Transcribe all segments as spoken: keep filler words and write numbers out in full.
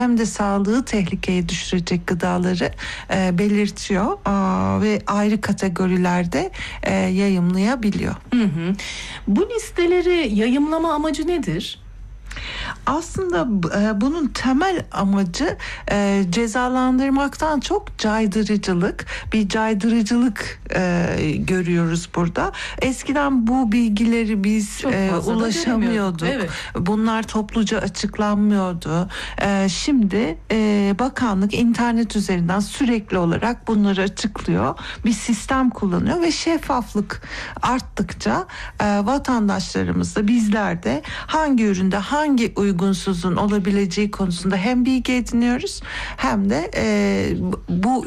hem de sağlığı tehlikeye düşürecek gıdaları e, belirtiyor e, ve ayrı kategorilerde e, yayımlayabiliyor. Hı hı. Bu listeleri yayımlama amacı nedir? Aslında e, bunun temel amacı e, cezalandırmaktan çok caydırıcılık, bir caydırıcılık e, görüyoruz burada. Eskiden bu bilgileri biz e, ulaşamıyorduk. Evet. Bunlar topluca açıklanmıyordu. E, şimdi e, bakanlık internet üzerinden sürekli olarak bunları açıklıyor. Bir sistem kullanıyor ve şeffaflık arttıkça e, vatandaşlarımız da bizler de hangi üründe hangi uygunsuzun olabileceği konusunda hem bilgi ediniyoruz hem de e, bu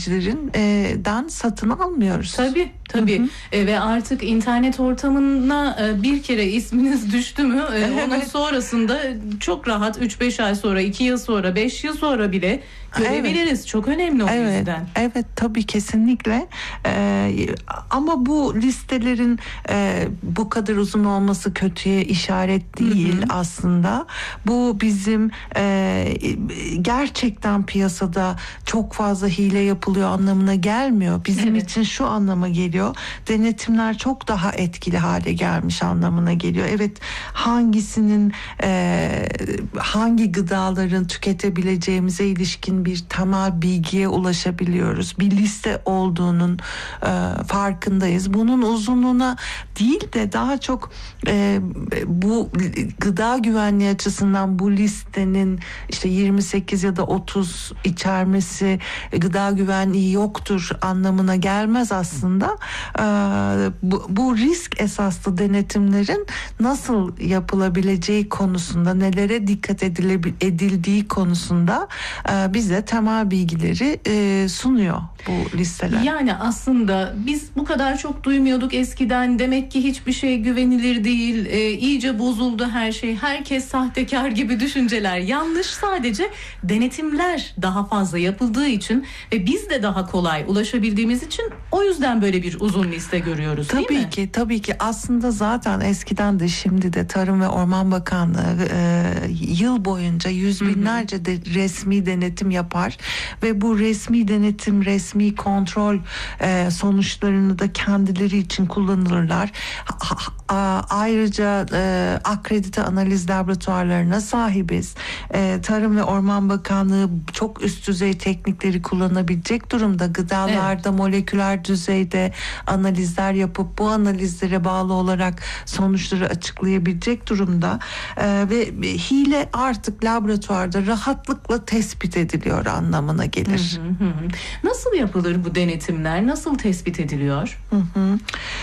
üreticilerin satın almıyoruz. Tabii tabii. Hı hı. E, ve artık internet ortamına e, bir kere isminiz düştü mü e, evet. Onun sonrasında çok rahat üç beş ay sonra, iki yıl sonra, beş yıl sonra bile görebiliriz. Evet. Çok önemli o evet. yüzden. Evet tabii kesinlikle. Ee, ama bu listelerin e, bu kadar uzun olması kötüye işaret değil hı hı. aslında. Bu bizim e, gerçekten piyasada çok fazla hile yapılıyor anlamına gelmiyor. Bizim evet. için şu anlama geliyor. Denetimler çok daha etkili hale gelmiş anlamına geliyor. Evet, hangisinin e, hangi gıdaların tüketebileceğimize ilişkin bir temel bilgiye ulaşabiliyoruz. Bir liste olduğunun e, farkındayız. Bunun uzunluğuna değil de daha çok e, bu gıda güvenliği açısından bu listenin işte yirmi sekiz ya da otuz içermesi gıda güvenliği yoktur anlamına gelmez aslında. Ee, bu, bu risk esaslı denetimlerin nasıl yapılabileceği konusunda, nelere dikkat edile, edildiği konusunda e, bize temel bilgileri e, sunuyor bu listeler. Yani aslında biz bu kadar çok duymuyorduk eskiden. Demek ki hiçbir şey güvenilir değil. E, iyice bozuldu her şey. Herkes sahtekar gibi düşünceler yanlış. Sadece denetimler daha fazla yapıldığı için ve biz de daha kolay ulaşabildiğimiz için o yüzden böyle bir uzun liste görüyoruz, değil tabii mi? ki tabii ki aslında zaten eskiden de şimdi de Tarım ve Orman Bakanlığı e, yıl boyunca yüz binlerce de resmi denetim yapar ve bu resmi denetim, resmi kontrol e, sonuçlarını da kendileri için kullanırlar. Ha, ha, ayrıca e, akredite analiz laboratuvarlarına sahibiz. E, Tarım ve Orman Bakanlığı çok üst düzey teknikleri kullanabilecek durumda. Gıdalarda evet. moleküler düzeyde analizler yapıp bu analizlere bağlı olarak sonuçları açıklayabilecek durumda ee, ve hile artık laboratuvarda rahatlıkla tespit ediliyor anlamına gelir. Hı hı hı. Nasıl yapılır bu denetimler? Nasıl tespit ediliyor? Hı hı.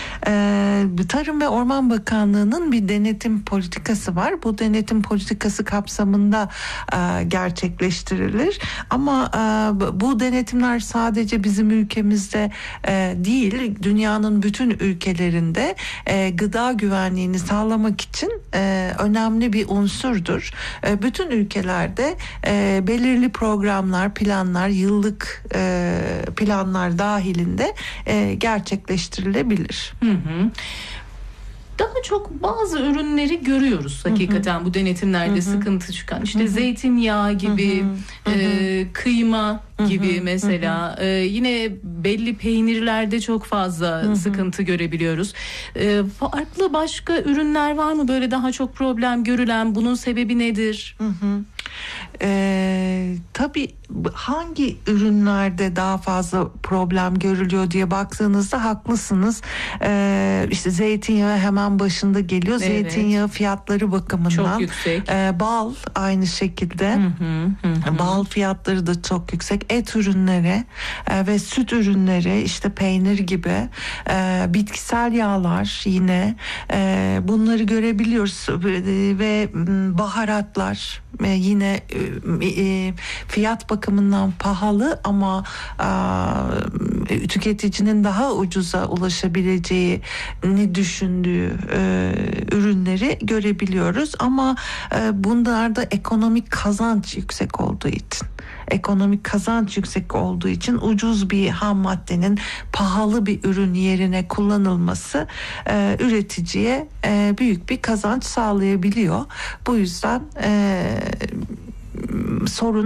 Ee, Tarım ve Orman Bakanlığı'nın bir denetim politikası var. Bu denetim politikası kapsamında e, gerçekleştirilir. Ama e, bu denetimler sadece bizim ülkemizde e, değil, dünyanın bütün ülkelerinde e, gıda güvenliğini sağlamak için e, önemli bir unsurdur. E, bütün ülkelerde e, belirli programlar, planlar, yıllık e, planlar dahilinde e, gerçekleştirilebilir. Hı hı. Daha çok bazı ürünleri görüyoruz hakikaten hı hı. bu denetimlerde hı hı. sıkıntı çıkan. İşte hı hı. zeytinyağı gibi, hı hı. E, kıyma gibi hı hı. mesela. Hı hı. E, yine belli peynirlerde çok fazla hı hı. sıkıntı görebiliyoruz. E, farklı başka ürünler var mı böyle daha çok problem görülen? Bunun sebebi nedir? Hı hı. Ee, tabii hangi ürünlerde daha fazla problem görülüyor diye baktığınızda haklısınız. Ee, işte zeytinyağı hemen başında geliyor. Evet. Zeytinyağı fiyatları bakımından çok yüksek. E, bal aynı şekilde. Hı hı, hı. Bal fiyatları da çok yüksek. Et ürünleri e, ve süt ürünleri, işte peynir gibi, e, bitkisel yağlar yine e, bunları görebiliyoruz e, ve baharatlar e, yine e, fiyat bakımından pahalı ama e, tüketicinin daha ucuza ulaşabileceğini düşündüğü e, ürünleri görebiliyoruz ama e, bunlarda ekonomik kazanç yüksek olduğu için ekonomik kazanç yüksek olduğu için ucuz bir ham maddenin pahalı bir ürün yerine kullanılması e, üreticiye e, büyük bir kazanç sağlayabiliyor. Bu yüzden e, sorun